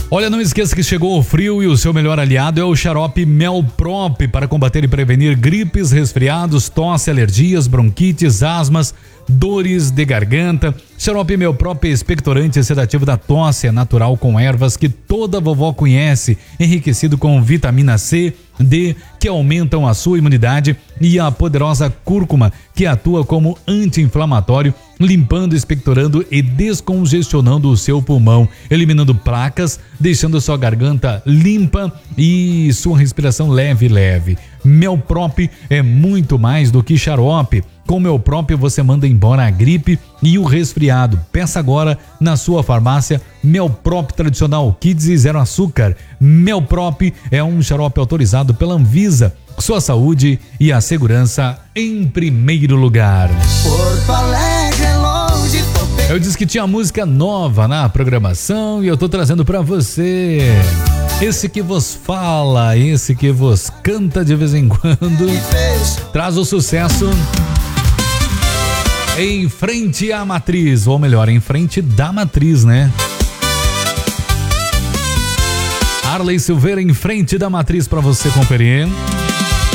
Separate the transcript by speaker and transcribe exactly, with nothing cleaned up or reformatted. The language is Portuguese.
Speaker 1: Olha, não esqueça que chegou o frio e o seu melhor aliado é o xarope Melprop para combater e prevenir gripes, resfriados, tosse, alergias, bronquites, asmas, dores de garganta. Xarope Melprop é expectorante e sedativo da tosse, é natural com ervas que toda vovó conhece, enriquecido com vitamina C, D, que aumentam a sua imunidade, e a poderosa cúrcuma, que atua como anti-inflamatório, limpando, expectorando e descongestionando o seu pulmão, eliminando placas, deixando sua garganta limpa e sua respiração leve, leve. Melprop é muito mais do que xarope. Com Melprop você manda embora a gripe e o resfriado. Peça agora na sua farmácia Melprop tradicional Kids e zero açúcar. Melprop é um xarope autorizado pela Anvisa. Sua saúde e a segurança em primeiro lugar.
Speaker 2: Porto Alegre é longe, tô...
Speaker 1: Eu disse que tinha música nova na programação e eu tô trazendo pra você. Esse que vos fala, esse que vos canta de vez em quando, traz o sucesso Em Frente à Matriz, ou melhor, Em Frente da Matriz, né? Arley Silveira, Em Frente da Matriz, pra você conferir.